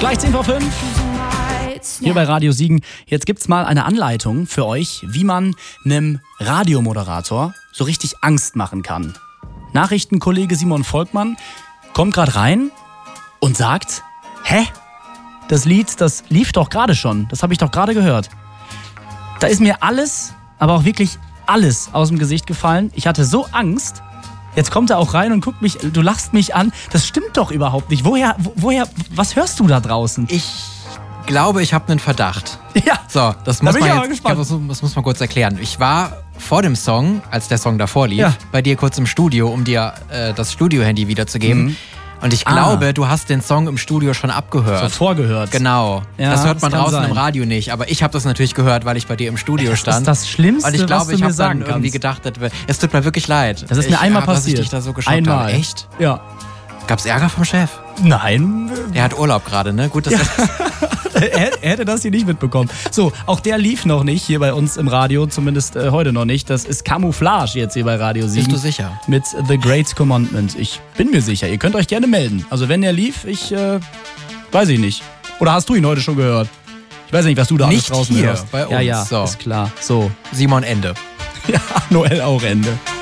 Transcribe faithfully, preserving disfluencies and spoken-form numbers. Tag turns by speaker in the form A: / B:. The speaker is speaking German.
A: Gleich zehn vor fünf. Hier bei Radio Siegen. Jetzt gibt's mal eine Anleitung für euch, wie man einem Radiomoderator so richtig Angst machen kann. Nachrichtenkollege Simon Volkmann kommt gerade rein und sagt, hä? Das Lied, das lief doch gerade schon. Das habe ich doch gerade gehört. Da ist mir alles, aber auch wirklich alles aus dem Gesicht gefallen. Ich hatte so Angst. Jetzt kommt er auch rein und guckt mich, du lachst mich an. Das stimmt doch überhaupt nicht. Woher, woher, was hörst du da draußen?
B: Ich glaube, ich habe einen Verdacht.
A: Ja,
B: so, das
A: da
B: muss
A: bin
B: man
A: ich
B: jetzt,
A: aber gespannt.
B: das, das muss man kurz erklären. Ich war vor dem Song, als der Song davor lief,
A: Ja.
B: bei dir kurz im Studio, um dir äh, das Studio-Handy wiederzugeben.
A: Mhm.
B: Und ich
A: Ah.
B: glaube, du hast den Song im Studio schon abgehört.
A: So vorgehört.
B: Genau.
A: Ja,
B: das hört man
A: das kann
B: draußen
A: sein.
B: im Radio nicht. Aber ich habe das natürlich gehört, weil ich bei dir im Studio
A: Das
B: stand.
A: ist das Schlimmste,
B: Und ich glaube,
A: was du
B: ich
A: mir
B: habe
A: sagen
B: dann irgendwie
A: kannst.
B: gedacht, das wär- es tut mir wirklich leid.
A: Das ist mir
B: ich,
A: einmal
B: ja, dass
A: passiert.
B: ich dich da so geschockt
A: Einmal.
B: habe. Echt?
A: Ja.
B: Gab's Ärger vom Chef?
A: Nein.
B: Der hat Urlaub gerade, ne? Gut, dass
A: er, er hätte das hier nicht mitbekommen. So, auch der lief noch nicht hier bei uns im Radio, zumindest äh, heute noch nicht. Das ist Camouflage jetzt hier bei Radio Siegen.
B: Bist du sicher?
A: Mit The Great Commandment. Ich bin mir sicher. Ihr könnt euch gerne melden. Also wenn der lief, ich äh, weiß ich nicht. Oder hast du ihn heute schon gehört? Ich weiß nicht, was du da alles
B: Nicht
A: draußen
B: hier,
A: hörst.
B: bei
A: Ja,
B: uns.
A: ja,
B: So.
A: ist klar. So.
B: Simon Ende.
A: Ja, Noel auch Ende.